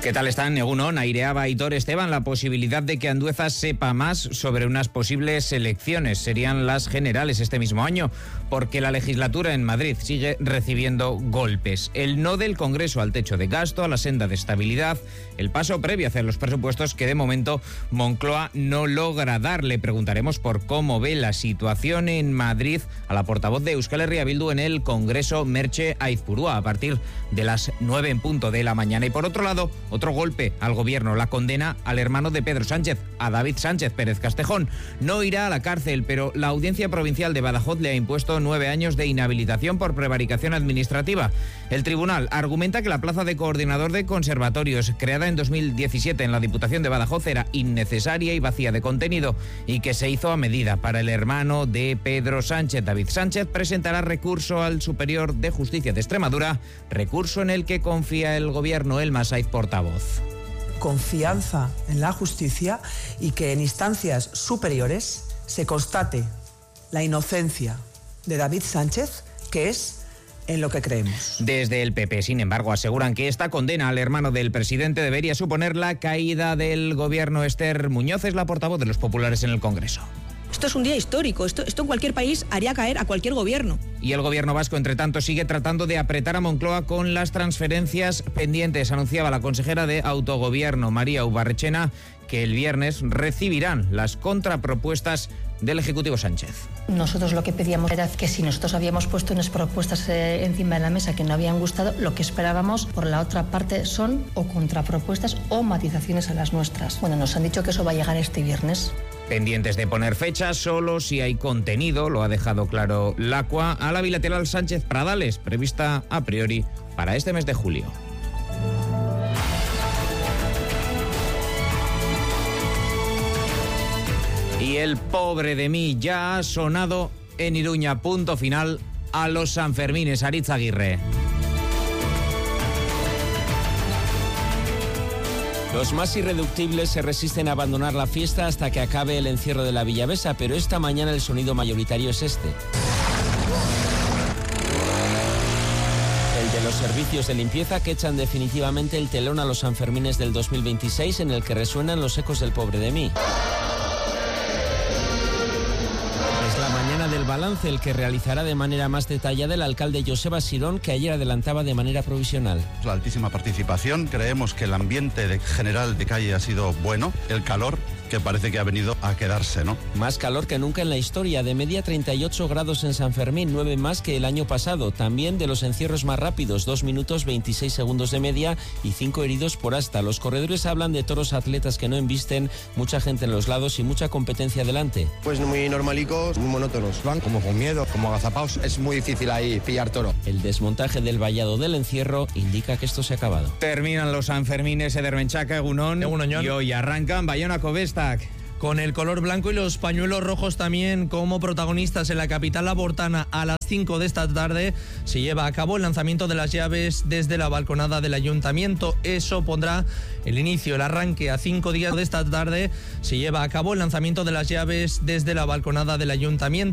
¿Qué tal están? Egunon, aireaba Aitor Esteban la posibilidad de que Andueza sepa más sobre unas posibles elecciones. Serían las generales este mismo año, porque la legislatura en Madrid sigue recibiendo golpes. El no del Congreso al techo de gasto, a la senda de estabilidad, el paso previo hacia los presupuestos que de momento Moncloa no logra dar. Le preguntaremos por cómo ve la situación en Madrid a la portavoz de Euskal Herria Bildu en el Congreso, Merche Aizpurua, a partir de las 9 en punto de la mañana. Y por otro lado, otro golpe al gobierno, la condena al hermano de Pedro Sánchez, a David Sánchez Pérez Castejón. No irá a la cárcel, pero la Audiencia Provincial de Badajoz le ha impuesto 9 años de inhabilitación por prevaricación administrativa. El tribunal argumenta que la plaza de coordinador de conservatorios, creada en 2017 en la Diputación de Badajoz, era innecesaria y vacía de contenido y que se hizo a medida para el hermano de Pedro Sánchez. David Sánchez presentará recurso al Superior de Justicia de Extremadura, recurso en el que confía el gobierno. Elma Saiz, portavoz. Confianza en la justicia y que en instancias superiores se constate la inocencia de David Sánchez, que es en lo que creemos. Desde el PP, sin embargo, aseguran que esta condena al hermano del presidente debería suponer la caída del gobierno. Esther Muñoz es la portavoz de los populares en el Congreso. Esto es un día histórico, esto en cualquier país haría caer a cualquier gobierno. Y el gobierno vasco, entre tanto, sigue tratando de apretar a Moncloa con las transferencias pendientes. Anunciaba la consejera de Autogobierno, María Ubarrechena, que el viernes recibirán las contrapropuestas del Ejecutivo Sánchez. Nosotros lo que pedíamos era que si nosotros habíamos puesto unas propuestas encima de la mesa que no habían gustado, lo que esperábamos por la otra parte son o contrapropuestas o matizaciones a las nuestras. Bueno, nos han dicho que eso va a llegar este viernes. Pendientes de poner fechas solo si hay contenido, lo ha dejado claro Lacua, a la bilateral Sánchez-Pradales, prevista a priori para este mes de julio. Y el pobre de mí ya ha sonado en Iruña. Punto final a los Sanfermines. Aritz Aguirre. Los más irreductibles se resisten a abandonar la fiesta hasta que acabe el encierro de la Villavesa, pero esta mañana el sonido mayoritario es este. El de los servicios de limpieza que echan definitivamente el telón a los Sanfermines del 2026, en el que resuenan los ecos del pobre de mí. Del balance, el que realizará de manera más detallada el alcalde Joseba Sirón, que ayer adelantaba de manera provisional. La altísima participación, creemos que el ambiente general de calle ha sido bueno, el calor que parece que ha venido a quedarse, ¿no? Más calor que nunca en la historia, de media 38 grados en San Fermín, 9 más que el año pasado. También de los encierros más rápidos, 2 minutos 26 segundos de media y 5 heridos por asta. Los corredores hablan de toros atletas que no embisten, mucha gente en los lados y mucha competencia delante. Pues muy normalicos, muy monótonos. Van como con miedo, como agazapados. Es muy difícil ahí pillar toro. El desmontaje del vallado del encierro indica que esto se ha acabado. Terminan los Sanfermines, Eder Menchaca, Egunon, y hoy arrancan Bayona-Covestac. Con el color blanco y los pañuelos rojos también como protagonistas en la capital labortana. A las 5 de esta tarde se lleva a cabo el lanzamiento de las llaves desde la balconada del ayuntamiento. Eso pondrá el inicio, el arranque. A 5 días de esta tarde se lleva a cabo el lanzamiento de las llaves desde la balconada del ayuntamiento.